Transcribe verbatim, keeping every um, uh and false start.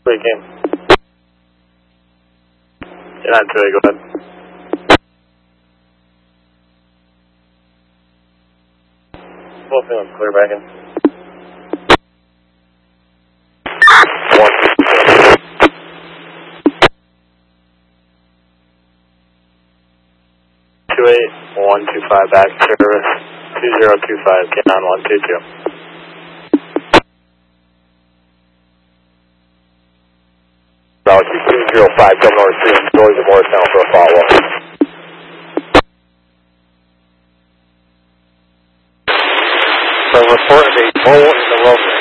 Speaking. You're not today, go ahead. Full feeling clear back in. One. Two eight one two five back service two zero two five K nine one two two. Bravo two two zero five coming over three and Joy the Morristown for a follow up. So report a hole in the road.